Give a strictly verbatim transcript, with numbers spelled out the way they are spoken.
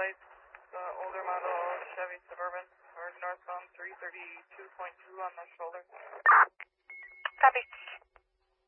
lights, uh, older model Chevy Suburban, or northbound three thirty-two point two on the shoulder. Copy.